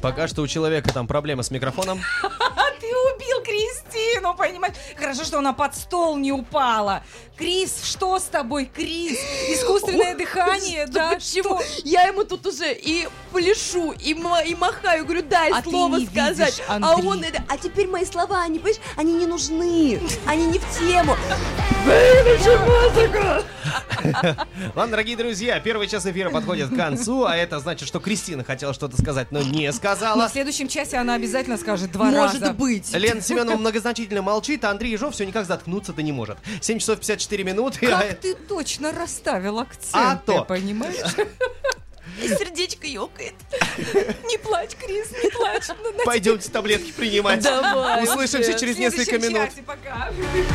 Пока что у человека там проблема с микрофоном. Ты убил Кристину, понимаешь? Хорошо, что она под стол не упала. Крис, что с тобой, Крис? Искусственное дыхание, да? Почему? Что? Я ему тут уже и пляшу, и махаю, говорю, дай А ты слово не сказать. видишь, А Андрей. он это, а теперь мои слова, они, понимаешь, они не нужны, они не в тему. Ладно, дорогие друзья, первый час эфира подходит к концу, а это значит, что Кристина хотела что-то сказать, но не Но сказала. в следующем часе она обязательно скажет 2 Может раза. быть. Лена Семенова многозначительно молчит, а Андрей Ежов все никак заткнуться-то не может. 7 часов 54 минуты. Как ты точно расставил акцент, А то. понимаешь? И сердечко ёкает. Не плачь, Крис, не плачь. Пойдемте таблетки принимать. Давай. Услышимся через В следующем несколько минут. часе, пока.